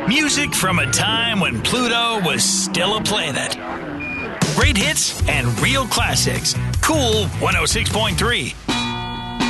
Music from a time when Pluto was still a planet. Great hits and real classics. Cool 106.3.